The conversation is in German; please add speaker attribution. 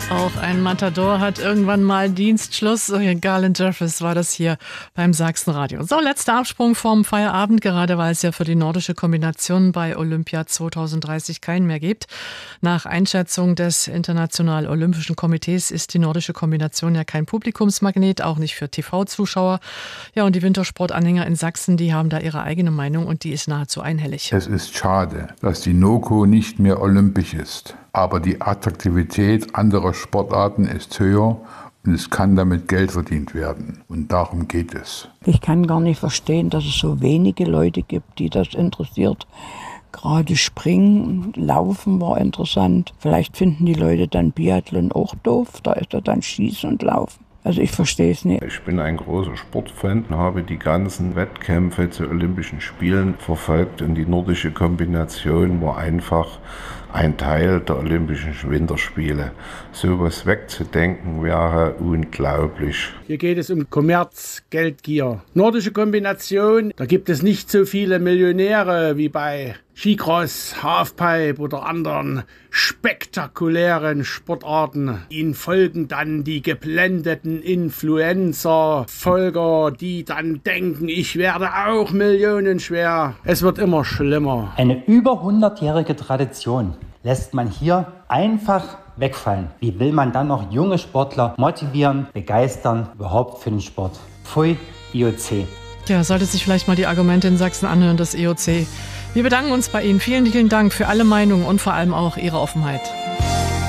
Speaker 1: Auch ein Matador hat irgendwann mal Dienstschluss. Garland Jeffries war das hier beim Sachsenradio. So, letzter Absprung vorm Feierabend, gerade weil es ja für die nordische Kombination bei Olympia 2030 keinen mehr gibt. Nach Einschätzung des Internationalen Olympischen Komitees ist die nordische Kombination ja kein Publikumsmagnet, auch nicht für TV-Zuschauer. Ja, und die Wintersportanhänger in Sachsen, die haben da ihre eigene Meinung und die ist nahezu einhellig.
Speaker 2: Es ist schade, dass die NOKO nicht mehr olympisch ist. Aber die Attraktivität anderer Sportarten ist höher und es kann damit Geld verdient werden. Und darum geht es.
Speaker 3: Ich kann gar nicht verstehen, dass es so wenige Leute gibt, die das interessiert. Gerade Springen, Laufen war interessant. Vielleicht finden die Leute dann Biathlon auch doof. Da ist ja dann Schießen und Laufen. Also ich verstehe es nicht.
Speaker 4: Ich bin ein großer Sportfan und habe die ganzen Wettkämpfe zu Olympischen Spielen verfolgt. Und die nordische Kombination war einfach ein Teil der Olympischen Winterspiele. Sowas wegzudenken wäre unglaublich.
Speaker 5: Hier geht es um Kommerz, Geldgier. Nordische Kombination, da gibt es nicht so viele Millionäre wie bei Skicross, Halfpipe oder anderen spektakulären Sportarten. Ihnen folgen dann die geblendeten Influencer-Folger, die dann denken, ich werde auch millionenschwer. Es wird immer schlimmer.
Speaker 6: Eine über 100-jährige Tradition lässt man hier einfach wegfallen. Wie will man dann noch junge Sportler motivieren, begeistern, überhaupt für den Sport? Pfui, IOC.
Speaker 1: Ja, sollte sich vielleicht mal die Argumente in Sachsen anhören, das IOC. Wir bedanken uns bei Ihnen. Vielen, vielen Dank für alle Meinungen und vor allem auch Ihre Offenheit.